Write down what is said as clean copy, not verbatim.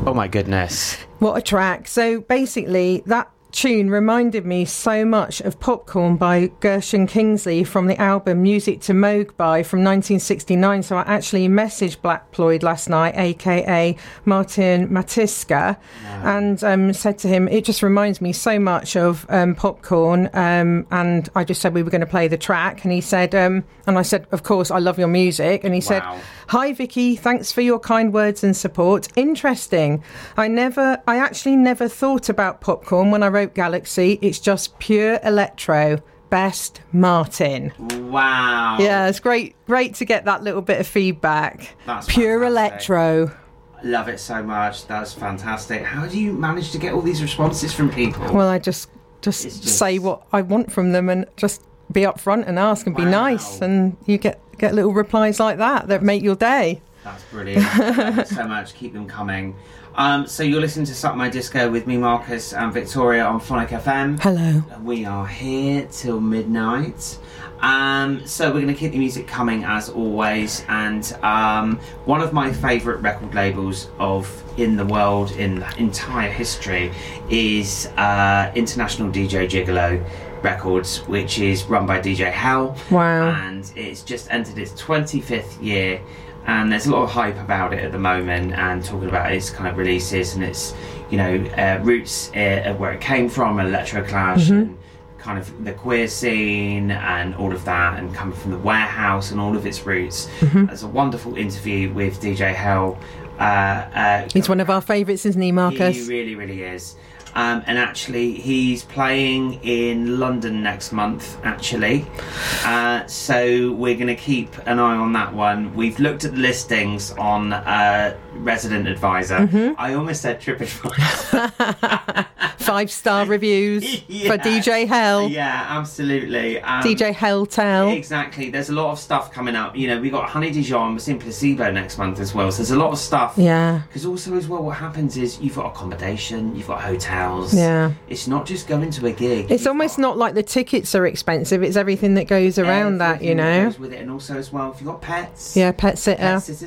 Oh my goodness. What a track. So basically that tune reminded me so much of Popcorn by Gershon Kingsley from the album Music to Mogwai from 1969. So I actually messaged Black Ployd last night, aka Martin Matiska, and said to him, it just reminds me so much of Popcorn, and I just said we were going to play the track, and he said, and I said, of course, I love your music, and he said, hi Vicky, thanks for your kind words and support. Interesting. I actually never thought about Popcorn when I wrote Galaxy. It's just pure electro. Best, Martin. Wow. Yeah, it's great to get that little bit of feedback. That's pure fantastic. Electro. I love it so much. That's fantastic. How do you manage to get all these responses from people? Well, I just say what I want from them and just be upfront and ask and be nice, and you get little replies like that make your day. That's brilliant. Thank you so much. Keep them coming. So you're listening to Suck My Disco with me, Marcus, and Victoria on Phonic FM. Hello. We are here till midnight. So we're going to keep the music coming as always. And one of my favourite record labels in the world, in the entire history, is International DJ Gigolo Records, which is run by DJ Hell. Wow. And it's just entered its 25th year. And there's a lot of hype about it at the moment, and talking about its kind of releases and its, roots where it came from, and Electroclash, and kind of the queer scene and all of that, and coming from the Warehouse and all of its roots. There's a wonderful interview with DJ Hell. He's one of our favourites, isn't he, Marcus? He really, really is. And actually, he's playing in London next month, actually. So we're going to keep an eye on that one. We've looked at the listings on Resident Advisor. I almost said TripAdvisor. 5-star reviews for DJ Hell. Yeah, absolutely. DJ Helltel. Exactly. There's a lot of stuff coming up. We've got Honey Dijon, we're seeing Placebo next month as well. So there's a lot of stuff. Yeah. Because also as well, what happens is you've got accommodation, you've got hotels. Yeah. It's not just going to a gig. It's almost not like the tickets are expensive. It's everything that goes around that, Everything that goes with it. And also as well, if you've got pets. Yeah, pet sitter.